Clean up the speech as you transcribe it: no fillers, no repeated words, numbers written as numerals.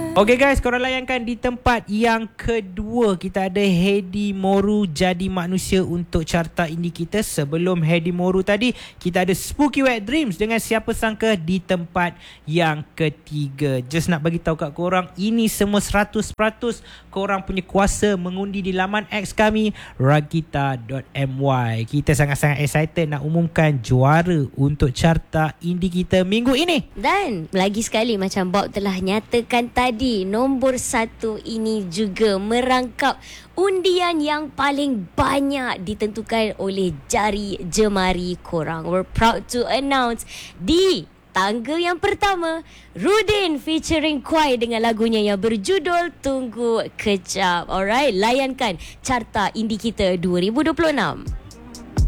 Okay guys, korang layankan di tempat yang kedua. Kita ada Hedi Moru Jadi Manusia untuk carta indie kita. Sebelum Hedi Moru tadi, kita ada Spooky Wet Dreams dengan Siapa Sangka di tempat yang ketiga. Just nak bagi tahu kat korang, ini semua 100% korang punya kuasa mengundi di laman X kami, ragita.my. Kita sangat-sangat excited nak umumkan juara untuk carta indie kita minggu ini. Dan lagi sekali, macam Bob telah nyatakan tadi, nombor 1 ini juga merangkap undian yang paling banyak ditentukan oleh jari jemari korang. We're proud to announce di tangga yang pertama, Rudin featuring Kwai dengan lagunya yang berjudul Tunggu Kejap. Alright, layankan carta indie kita 2026.